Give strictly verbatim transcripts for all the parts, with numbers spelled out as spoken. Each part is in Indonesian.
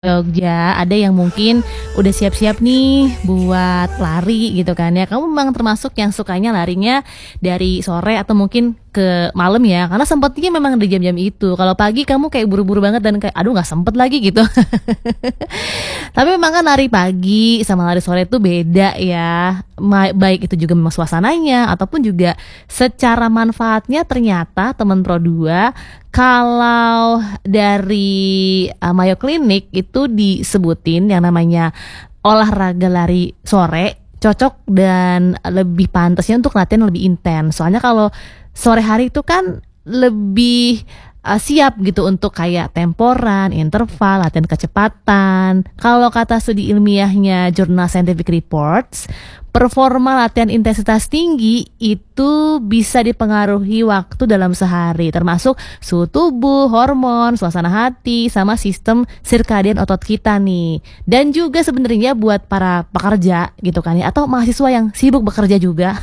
Jogja, ada yang mungkin udah siap-siap nih buat lari gitu kan ya. Kamu memang termasuk yang sukanya larinya dari sore atau mungkin ke malam ya? Karena sempatnya memang di jam-jam itu. Kalau pagi kamu kayak buru-buru banget dan kayak, "Aduh nggak sempet lagi," gitu. Tapi memang kan lari pagi sama lari sore itu beda ya. Ma baik itu juga memang suasananya ataupun juga secara manfaatnya ternyata teman Pro dua kalau dari, eee, Mayo Clinic itu disebutin yang namanya olahraga lari sore cocok dan lebih pantasnya untuk latihan lebih intens. Soalnya kalau sore hari itu kan lebih, eee, siap gitu untuk kayak temporan, interval, latihan kecepatan. Kalau kata studi ilmiahnya Journal Scientific Reports, performa latihan intensitas tinggi itu bisa dipengaruhi waktu dalam sehari, termasuk suhu tubuh, hormon, suasana hati, sama sistem sirkadian otot kita nih. Dan juga sebenarnya buat para pekerja gitu kan ya, atau mahasiswa yang sibuk bekerja juga.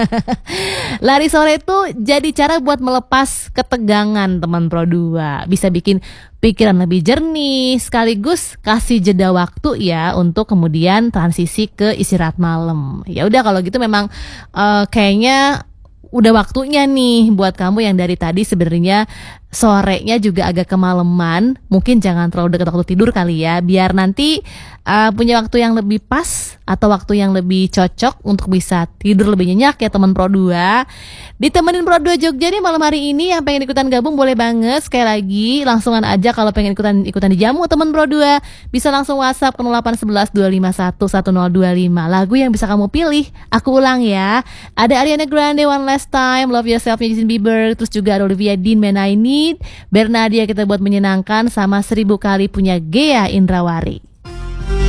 Lari sore itu jadi cara buat melepas ketegangan teman Pro dua. Bisa bikin pikiran lebih jernih, sekaligus kasih jeda waktu ya untuk kemudian transisi ke istirahat malam. Ya udah kalau gitu memang, eee, kayaknya udah waktunya nih buat kamu yang dari tadi sebenarnya sorenya juga agak kemaleman, mungkin jangan terlalu dekat waktu tidur kali ya, biar nanti, eee, punya waktu yang lebih pas atau waktu yang lebih cocok untuk bisa tidur lebih nyenyak ya teman Pro dua. Ditemenin Pro dua Jogja nih malam hari ini, yang pengen ikutan gabung boleh banget, sekali lagi langsungan aja kalau pengen ikutan ikutan dijamu teman Pro dua, bisa langsung WhatsApp ke nol delapan satu satu dua lima satu satu nol dua lima. Lagu yang bisa kamu pilih, aku ulang ya, ada Ariana Grande One Last Time, Love Yourself-nya Justin Bieber, terus juga ada Olivia Dean Man I Need, Bernadia Kita Buat Menyenangkan, sama Seribu Kali punya Ghea Indrawari.